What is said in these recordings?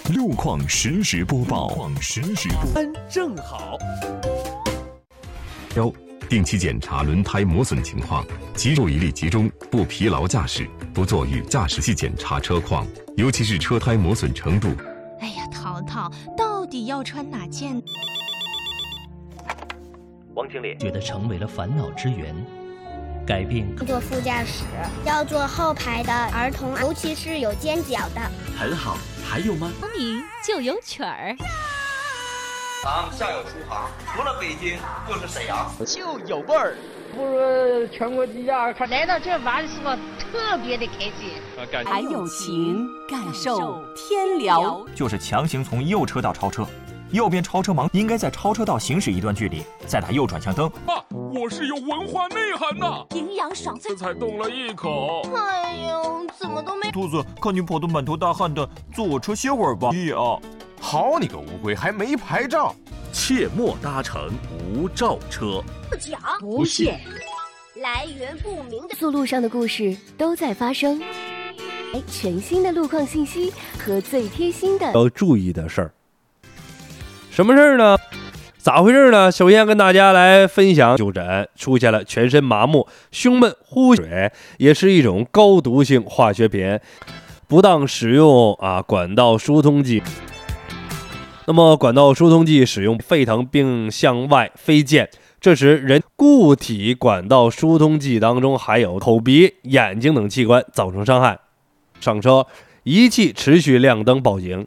路况实时播报。 正好。 定期检查轮胎磨损情况，注意力集中，不疲劳驾驶，不做与驾驶器检查车况，尤其是车胎磨损程度。 哎呀，淘淘，到底要穿哪件？ 王经理觉得成为了烦恼之源，改变。 坐副驾驶要坐后排的儿童，尤其是有尖角的。 很好，还有吗？ 你就有曲儿。 咱下有出航，除了北京就是沈阳， 就有味儿。 不如全国低价看，来到这玩是吧？特别的开心， 还有情，感受天聊。 就是强行从右车道超车，右边超车盲应该在超车道行驶一段距离，再打右转向灯。 爸，我是有文化内涵的， 营养爽脆， 才动了一口。 哎呦，怎么都没。 兔子，看你跑得满头大汗的，坐我车歇会儿吧。 好你个乌龟，还没牌照！ 切莫搭乘无照车。 不假不屑， 来源不明的速路上的故事都在发生。全新的路况信息和最贴心的要注意的事儿。什么事儿呢？咋回事呢？首先跟大家来分享，就诊出现了全身麻木、胸闷、呼水，也是一种高毒性化学品，不当使用管道疏通剂。那么管道疏通剂使用沸腾并向外飞溅，这时人固体管道疏通剂当中含有口鼻、眼睛等器官，造成伤害。上车，仪器持续亮灯报警。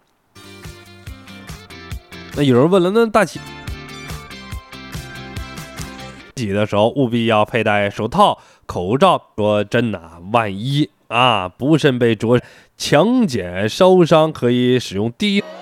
那有人问了，那大骑的时候务必要佩戴手套、口罩，说真的，万一不慎被灼强碱烧伤，可以使用低